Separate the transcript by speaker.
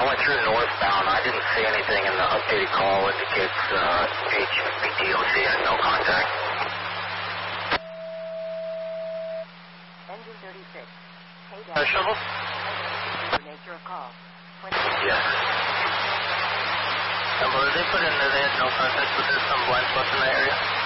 Speaker 1: went through northbound. I didn't see anything in the updated call. Indicates HBDOC has no contact.
Speaker 2: Engine 36. Hey, Dad.
Speaker 1: Shuttle?
Speaker 2: Nature of call.
Speaker 1: Yes. Number, they put in there they had no contact, but there's some blind spots in that area.